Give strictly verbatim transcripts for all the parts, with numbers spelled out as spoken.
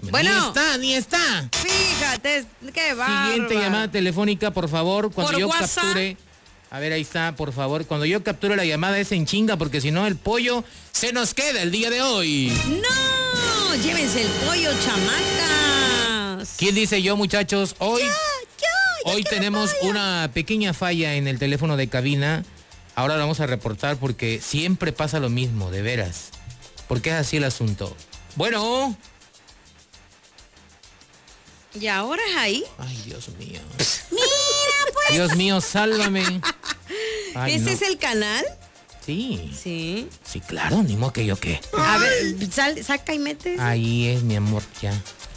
Bueno. Ni está, ni está. Fíjate, qué bárbaro. Siguiente llamada telefónica, por favor, cuando por yo WhatsApp. capture. A ver, ahí está, por favor. Cuando yo capture la llamada es en chinga, porque si no el pollo se nos queda el día de hoy. ¡No! Llévense el pollo, chamacas. ¿Quién dice yo, muchachos? Hoy, Yo, yo, yo hoy quiero tenemos pollo. una pequeña falla en el teléfono de cabina. Ahora lo vamos a reportar porque siempre pasa lo mismo, de veras. Porque es así el asunto. Bueno. ¿Y ahora es ahí? Ay, Dios mío. Mira, pues. Dios mío, sálvame. Ay, ¿Ese no. es el canal? Sí. Sí. Sí, claro, ni modo que yo qué. A ver, sal, saca y mete. Ahí es, mi amor, ya.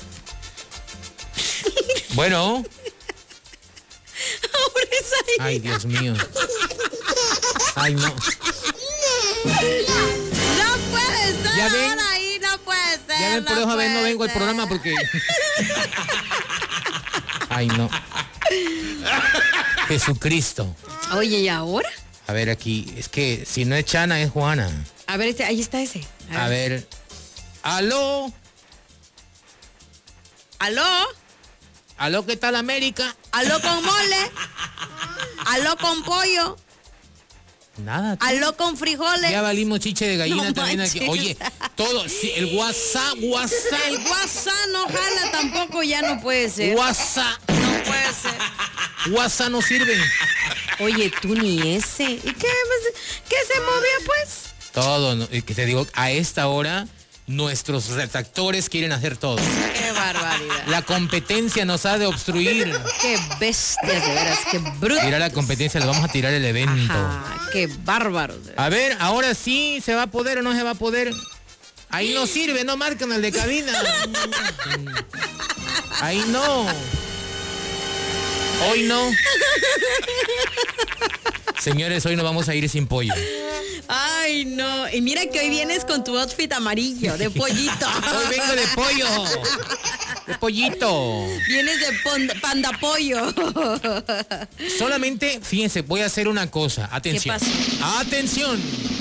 Bueno. Ahora es ahí. Ay, Dios mío. Ay, no. No puede ser. ¿Ya ven? Ahora ahí no puede ser. Ya ven, por no eso a ver, no puede vengo al ser. programa porque... Ay, no. Jesucristo. Oye, ¿y ahora? A ver, aquí, es que si no es Chana, es Juana. A ver, este, ahí está ese. A ver. ¿Aló? ¿Aló? ¿Aló, qué tal, América? ¿Aló con mole? ¿Aló con pollo? Nada. tú. ¿Aló con frijoles? Ya valimos chiche de gallina No también aquí. manches. Oye, todo, sí, el WhatsApp, WhatsApp, El WhatsApp no jala tampoco, ya no puede ser. WhatsApp, No puede ser. WhatsApp no sirve. Oye, tú ni ese. ¿Y qué, qué se movía, pues? Todo, ¿no? Y que te digo, a esta hora nuestros redactores quieren hacer todo. Qué barbaridad. La competencia nos ha de obstruir. Qué bestias, de veras, qué bruto. Mira la competencia, le vamos a tirar el evento. Ajá, qué bárbaros. de veras. A ver, ahora sí, ¿se va a poder o no se va a poder? Ahí no sirve, no marcan el de cabina. Ahí no. Hoy no. Señores, hoy nos vamos a ir sin pollo. Ay, no. Y mira que hoy vienes con tu outfit amarillo, de pollito. Hoy vengo de pollo. De pollito. Vienes de pon- panda pollo. Solamente, fíjense, voy a hacer una cosa. Atención. ¿Qué Atención.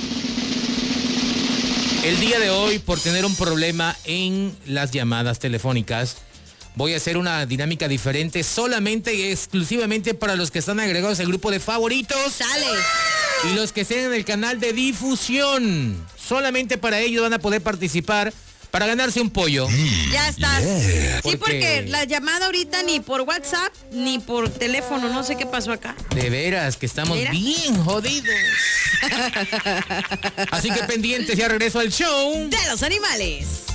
El día de hoy, por tener un problema en las llamadas telefónicas, voy a hacer una dinámica diferente solamente y exclusivamente para los que están agregados al grupo de favoritos. Sale. Y los que estén en el canal de difusión. Solamente para ellos van a poder participar para ganarse un pollo. Ya está. Sí, Porque- porque la llamada ahorita ni por WhatsApp ni por teléfono, no sé qué pasó acá. De veras que estamos Mira. bien jodidos. Así que pendientes, ya regreso al show. De los animales.